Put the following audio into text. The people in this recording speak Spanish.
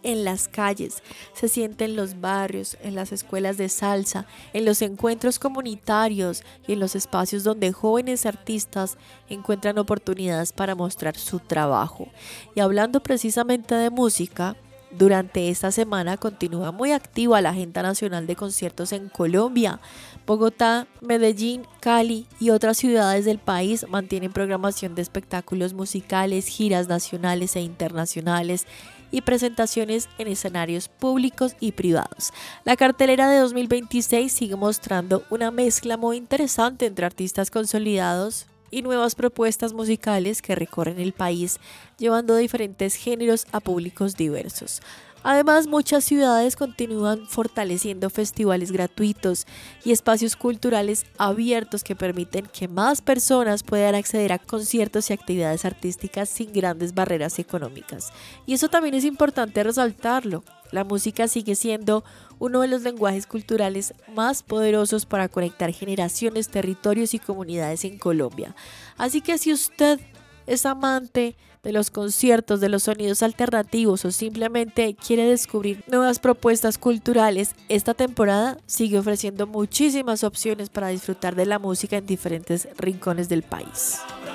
en las calles, se siente en los barrios, en las escuelas de salsa, en los encuentros comunitarios y en los espacios donde jóvenes artistas encuentran oportunidades para mostrar su trabajo. Y hablando precisamente de música, durante esta semana continúa muy activa la agenda nacional de conciertos en Colombia. Bogotá, Medellín, Cali y otras ciudades del país mantienen programación de espectáculos musicales, giras nacionales e internacionales y presentaciones en escenarios públicos y privados. La cartelera de 2026 sigue mostrando una mezcla muy interesante entre artistas consolidados y nuevas propuestas musicales que recorren el país, llevando diferentes géneros a públicos diversos. Además, muchas ciudades continúan fortaleciendo festivales gratuitos y espacios culturales abiertos que permiten que más personas puedan acceder a conciertos y actividades artísticas sin grandes barreras económicas. Y eso también es importante resaltarlo. La música sigue siendo uno de los lenguajes culturales más poderosos para conectar generaciones, territorios y comunidades en Colombia. Así que si usted es amante de los conciertos, de los sonidos alternativos o simplemente quiere descubrir nuevas propuestas culturales, esta temporada sigue ofreciendo muchísimas opciones para disfrutar de la música en diferentes rincones del país.